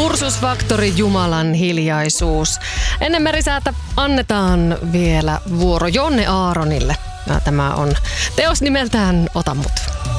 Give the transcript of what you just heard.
Ursusfaktori Jumalan hiljaisuus. Ennen merisäätä annetaan vielä vuoro Jonne Aaronille. Tämä on teos nimeltään Ota mut.